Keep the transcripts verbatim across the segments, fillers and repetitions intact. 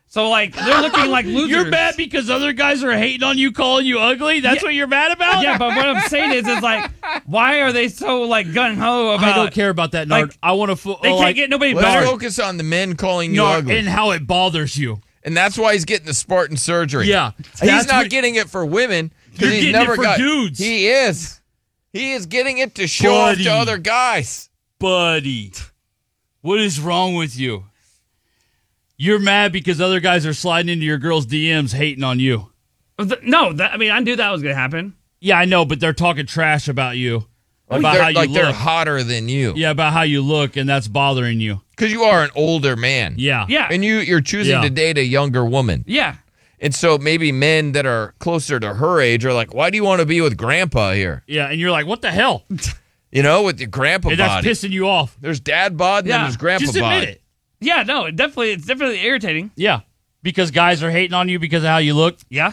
So, like, they're looking like losers. You're mad because other guys are hating on you, calling you ugly? That's Yeah. what you're mad about? Yeah, but what I'm saying is, is like, why are they so, like, gung-ho about... I don't care about that, Nard. Like, I want to... Fo- They like, can't get nobody Let's better. focus on the men calling you Nard, ugly. and how it bothers you. And that's why he's getting the Spartan surgery. Yeah. He's That's not what- getting it for women. 'cause You're he's getting never it for got, dudes. He is. He is getting it to show off Buddy. to other guys. Buddy, what is wrong with you? You're mad because other guys are sliding into your girl's D Ms hating on you. No, that, I mean, I knew that was going to happen. Yeah, I know, but they're talking trash about you. Like About they're, how you like they're look. hotter than you. Yeah, about how you look, and that's bothering you. Because you are an older man. Yeah. Yeah. And you, you're choosing Yeah. to date a younger woman. Yeah. And so maybe men that are closer to her age are like, why do you want to be with grandpa here? Yeah, and you're like, what the hell? You know, with your grandpa And that's body. pissing you off. There's dad bod and Yeah. then there's grandpa Just admit bod. it. Yeah, no, it definitely, it's definitely irritating. Yeah, because guys are hating on you because of how you look. Yeah.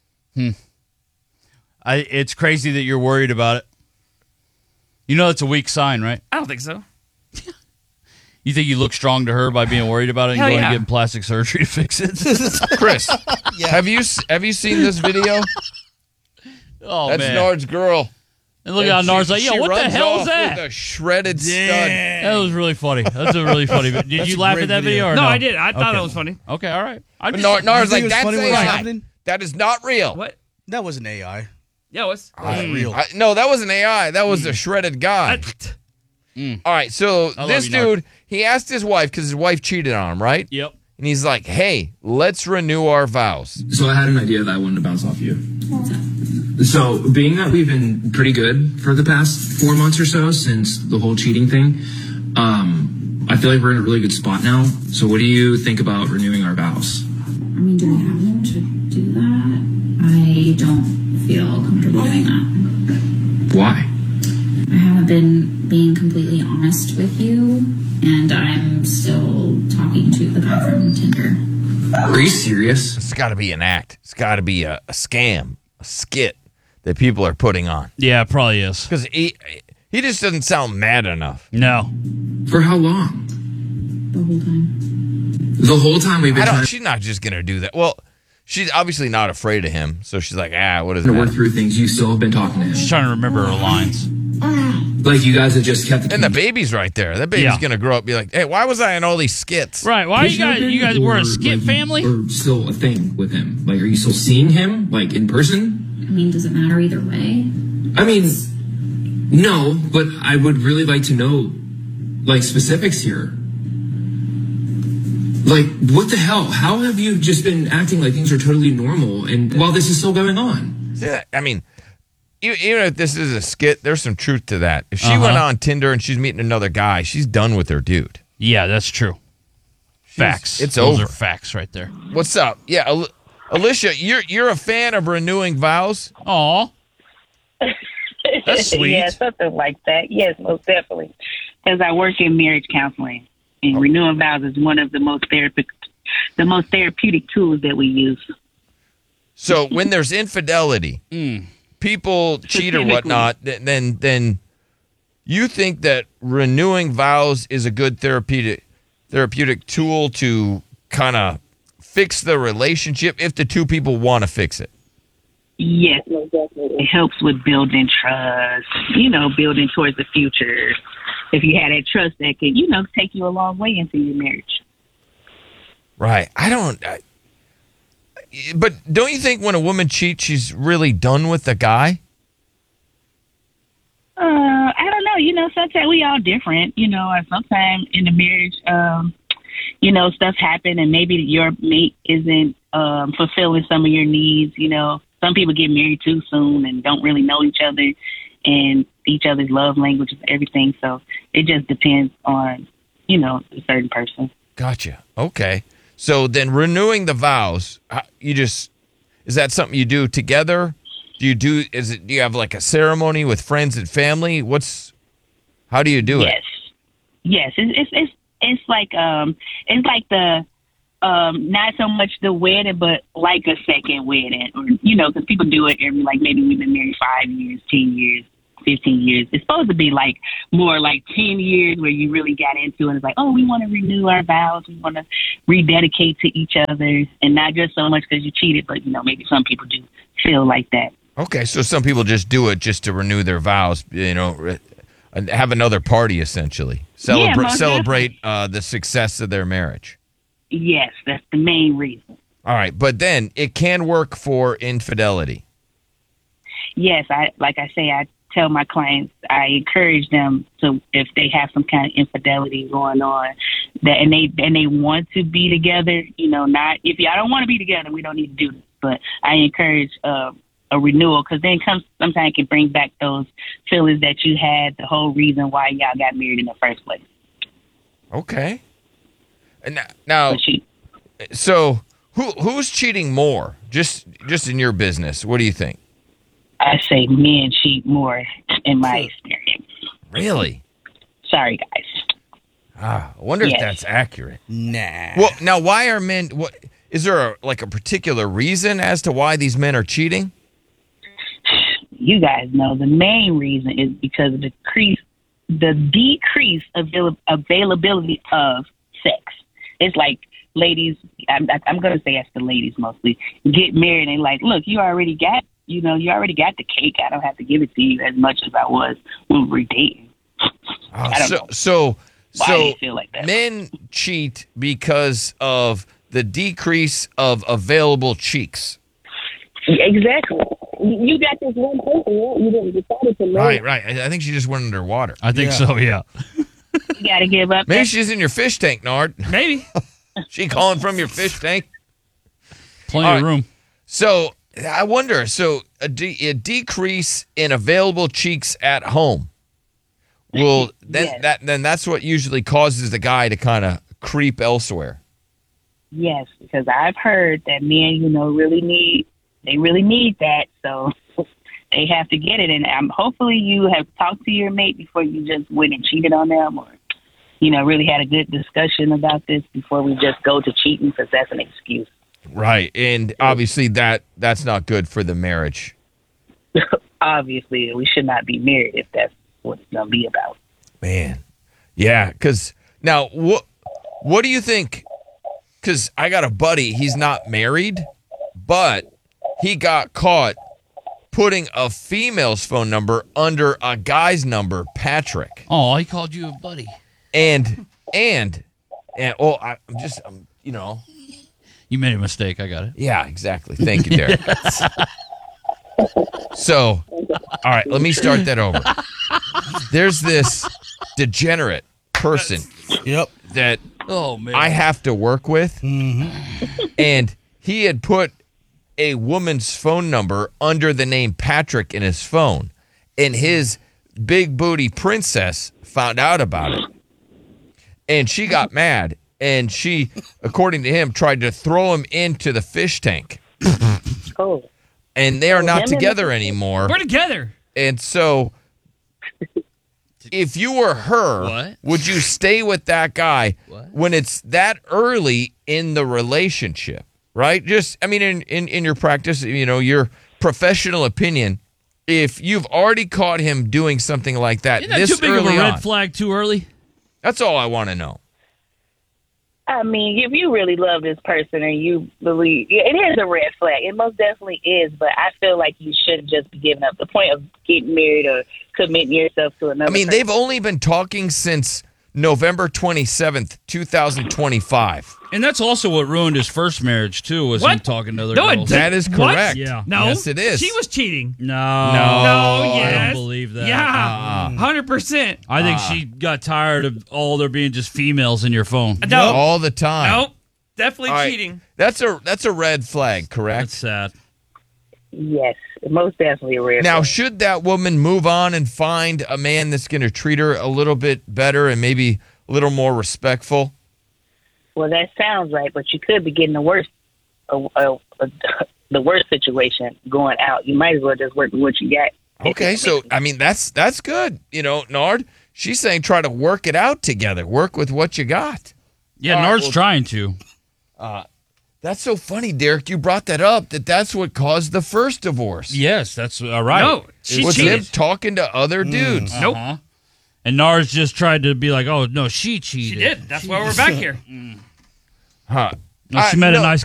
I, it's crazy that you're worried about it. You know it's a weak sign, right? I don't think so. You think you look strong to her by being worried about it and Hell going yeah. and getting plastic surgery to fix it? Chris, have you have you seen this video? Oh, That's man. Nard's girl. And look And how she- Nard's like, yo, she what the runs hell off is that? With a shredded stud. That was really funny. That's a really funny video. Did That's you a laugh great at that video, video. or No, no? I did. I thought Okay. it was funny. Okay, all right. I'm But just, Nard, Nard's You think like, it was that's funny when it A I. happened? That is not real. What? That wasn't A I. Yeah, it was. That was real. I, no, that wasn't A I. That was a shredded guy. I- All right, so I love this you, Nard. dude, he asked his wife because his wife cheated on him, right? Yep. And he's like, hey, let's renew our vows. So I had an idea that I wanted to bounce off you. So, being that we've been pretty good for the past four months or so since the whole cheating thing, um, I feel like we're in a really good spot now. So, what do you think about renewing our vows? I mean, do we have to do that? I don't feel comfortable doing that. Why? I haven't been being completely honest with you, and I'm still talking to the guy from Tinder. Are you serious? It's got to be an act. It's got to be a, a scam, a skit that people are putting on. Yeah, it probably is. Because he, he just doesn't sound mad enough. No. For how long? The whole time. The whole time we've I been don't, trying she's not just going to do that. Well, she's obviously not afraid of him. So she's like, ah, what is to work that? through things. You still have been talking to She's him. trying to remember her lines. Like you guys have just kept the And the baby's right there. That baby's Yeah. going to grow up and be like, hey, why was I in all these skits? Right. Why are you guys, you guys were a skit family? Or still a thing with him? Like, are you still seeing him, like, in person? I mean, does it matter either way? I mean, no, but I would really like to know, like, specifics here. Like, what the hell? How have you just been acting like things are totally normal and while this is still going on? Yeah, I mean, e- even if this is a skit, there's some truth to that. If she Uh-huh. went on Tinder and she's meeting another guy, she's done with her dude. Yeah, that's true. Facts. it's Those over. are facts right there. What's up? Yeah, Al- Alicia, you're you're a fan of renewing vows? Aw. That's sweet. Yeah, something like that. Yes, most definitely. Because I work in marriage counseling, and renewing vows is one of the most therapeutic, the most therapeutic tools that we use. So when there's infidelity, people cheat or whatnot, th- then then you think that renewing vows is a good therapeutic therapeutic tool to kind of fix the relationship if the two people want to fix it. Yes, most definitely. It helps with building trust, you know, building towards the future. If you had that trust, that could, you know, take you a long way into your marriage. Right. I don't. I, but don't you think when a woman cheats, she's really done with the guy? Uh, I don't know. You know, sometimes we all different. You know, and sometimes in the marriage, um, you know, stuff happen, and maybe your mate isn't um, fulfilling some of your needs. You know, some people get married too soon and don't really know each other and each other's love languages, everything. So it just depends on, you know, a certain person. Gotcha. Okay. So then renewing the vows, how- you just, is that something you do together? Do you do, is it, do you have like a ceremony with friends and family? What's, how do you do Yes, yes. It's it's it's it's like um it's like the um not so much the wedding, but like a second wedding, or you know, because people do it every like maybe we've been married five years, ten years, fifteen years. It's supposed to be like more like ten years where you really got into it. It's like, oh, we want to renew our vows. We want to rededicate to each other, and not just so much because you cheated, but, you know, maybe some people do feel like that. Okay, so some people just do it just to renew their vows, you know, and have another party, essentially. Celebra- most celebrate uh, the success of their marriage. Yes, that's the main reason. All right, but then it can work for infidelity. Yes, I like I say, I tell my clients, I encourage them to, if they have some kind of infidelity going on, that and they and they want to be together, you know, not if y'all don't want to be together, we don't need to do this. But I encourage uh, a renewal, because then comes sometimes it can bring back those feelings that you had, the whole reason why y'all got married in the first place. Okay. And now, now But she, so who who's cheating more? Just just in your business, what do you think? I say men cheat more in my experience. Really? Sorry, guys. Ah, I wonder if Yes. that's accurate. Nah. Well, now why are men? What is there a, like a particular reason as to why these men are cheating? You guys know the main reason is because of the decrease, the decrease avail- availability of sex. It's like ladies, I'm, I'm going to say that's the ladies mostly, get married and like, look, you already got, you know, you already got the cake. I don't have to give it to you as much as I was when we were dating. Oh, I don't so know. so Why do so you feel like that? men cheat because of the decrease of available cheeks. Exactly. You got this one person, you didn't decided to Right, right. I, I think she just went underwater. I think so, yeah. You got to give up. Maybe that- she's in your fish tank, Nard. Maybe. She calling from your fish tank. Plenty All of right. room. So I wonder. So a, de- a decrease in available cheeks at home will then Yes. that then that's what usually causes the guy to kind of creep elsewhere. Yes, because I've heard that men, you know, really need, they really need that. So they have to get it. And um, hopefully you have talked to your mate before you just went and cheated on them, or, you know, really had a good discussion about this before we just go to cheating, because that's an excuse. Right, and obviously that that's not good for the marriage. Obviously, we should not be married if that's what it's going to be about. Man, yeah. Because now, what what do you think? Because I got a buddy. He's not married, but he got caught putting a female's phone number under a guy's number, Patrick, Oh, he called you a buddy. and and and oh, I, I'm just um, you know, You made a mistake. I got it. yeah, exactly. Thank you, Derek. So, all right, let me start that over. There's this degenerate person Yep. that Oh, man. I have to work with, and he had put a woman's phone number under the name Patrick in his phone, and his big booty princess found out about it, and she got mad, and she, according to him, tried to throw him into the fish tank, Oh, and they are not him and- together anymore. We're together. And so, if you were her, What? would you stay with that guy What? when it's that early in the relationship? Right? Just, I mean, in, in, in your practice, you know, your professional opinion, if you've already caught him doing something like that Isn't that this too big of a early red on, flag too early? that's all I want to know. I mean, if you really love this person and you believe, yeah, it is a red flag. It most definitely is. But I feel like you shouldn't just be giving up. The point of getting married or committing yourself to another I mean, person. they've only been talking since November twenty-seventh, twenty twenty-five. And that's also what ruined his first marriage, too, was him What? talking to other No, it girls. didn't. That is What? correct. Yeah. No. Yes, it is. She was cheating. No. No. No, I yes. don't believe that. Yeah. Uh-uh. one hundred percent. I think she got tired of all there being just females in your phone. No. All the time. Nope. Definitely All right. cheating. That's a that's a red flag, correct? That's sad. Yes, most definitely a red Now, flag. should that woman move on and find a man that's going to treat her a little bit better and maybe a little more respectful? Well, that sounds right, but you could be getting the worst, uh, uh, uh, the worst situation going out. You might as well just work with what you got. Okay, so I mean that's that's good. You know, Nard, she's saying try to work it out together. Work with what you got. Yeah, All right, Nard's well- trying to. That That's so funny, Derek. You brought that up. That that's what caused the first divorce. Yes, that's uh, right. No, she was him cheated. talking to other dudes. Nope. Uh-huh. And Nars just tried to be like, oh, no, she cheated. She did. That's why we're back here. Huh. No, she I- met no. a nice